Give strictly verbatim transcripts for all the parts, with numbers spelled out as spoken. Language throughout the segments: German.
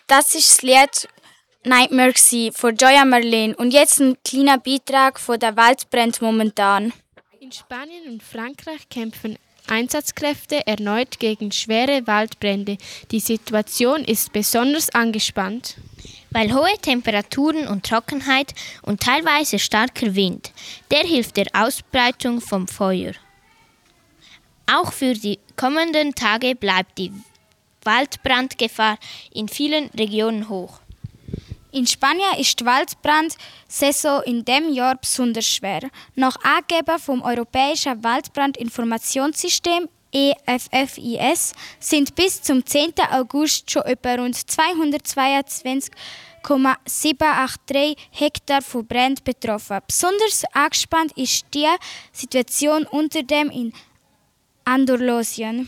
Das ist das Lied Nightmare von Joya Marlene und jetzt ein kleiner Beitrag von der Waldbrand momentan. In Spanien und Frankreich kämpfen Einsatzkräfte erneut gegen schwere Waldbrände. Die Situation ist besonders angespannt, weil hohe Temperaturen und Trockenheit und teilweise starker Wind, der hilft der Ausbreitung vom Feuer. Auch für die kommenden Tage bleibt die Waldbrandgefahr in vielen Regionen hoch. In Spanien ist die Waldbrandsaison in diesem Jahr besonders schwer. Nach Angaben vom Europäischen Waldbrandinformationssystem E F F I S sind bis zum zehnten August schon etwa rund zweihundertzweiundzwanzig Komma siebenhundertachtunddreißig Hektar von Bränden betroffen. Besonders angespannt ist die Situation unter dem in Andalusien.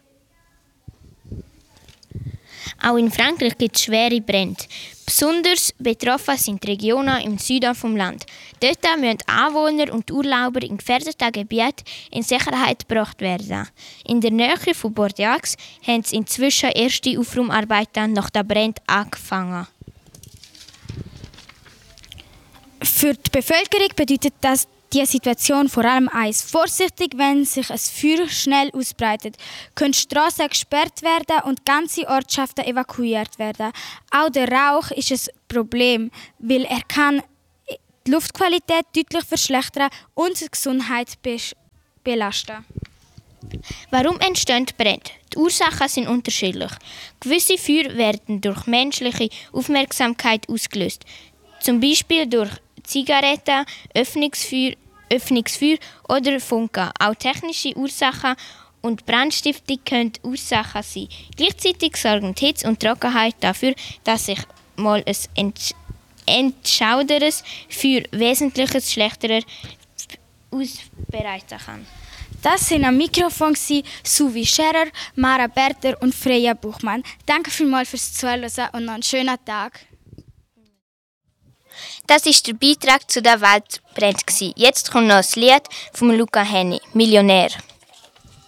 Auch in Frankreich gibt es schwere Brände. Besonders betroffen sind Regionen im Süden des Landes. Dort müssen Anwohner und Urlauber in gefährdeten Gebieten in Sicherheit gebracht werden. In der Nähe von Bordeaux haben sie inzwischen erste Aufräumarbeiten nach den Bränden angefangen. Für die Bevölkerung bedeutet das die Situation vor allem eins: vorsichtig, wenn sich ein Feuer schnell ausbreitet, können Straßen gesperrt werden und ganze Ortschaften evakuiert werden. Auch der Rauch ist ein Problem, weil er kann die Luftqualität deutlich verschlechtern und die Gesundheit belasten. Warum entstehen Brände? Die Ursachen sind unterschiedlich. Gewisse Feuer werden durch menschliche Aufmerksamkeit ausgelöst, zum Beispiel durch Zigaretten, Öffnungsfeuer, Öffnungsfeuer oder Funken. Auch technische Ursachen und Brandstiftung können Ursachen sein. Gleichzeitig sorgen Hitze und Trockenheit dafür, dass sich mal ein entschauderes Feuer wesentlich schlechter ausbreiten kann. Das waren am Mikrofon Suvi Scherer, Mara Berter und Freya Buchmann. Danke vielmals fürs Zuhören und noch einen schönen Tag. Das war der Beitrag zu der Waldbrand. Jetzt kommt noch das Lied von Luca Henny, Millionär.